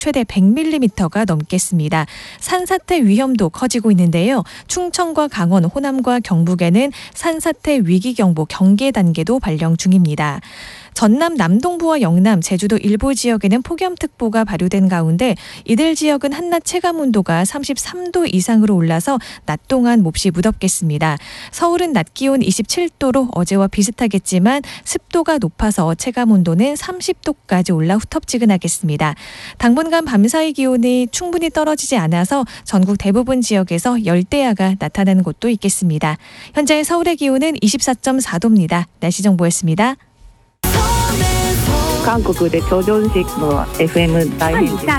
최대 100mm가 넘겠습니다. 산사태 위험도 커지고 있는데요. 충청과 강원, 호남과 경북에는 산사태 위기경보 경계 단계도 발령 중입니다. 전남 남동부와 영남, 제주도 일부 지역에는 폭염특보가 발효된 가운데 이들 지역은 한낮 체감온도가 33도 이상으로 올라서 낮 동안 몹시 무덥겠습니다. 서울은 낮 기온 27도로 어제와 비슷하겠지만 습도가 높아서 체감온도는 30도까지 올라 후텁지근하겠습니다. 당분간 밤사이 기온이 충분히 떨어지지 않아서 전국 대부분 지역에서 열대야가 나타나는 곳도 있겠습니다. 현재 서울의 기온은 24.4도입니다. 날씨 정보였습니다. 韓国で超常時の FM 大変です。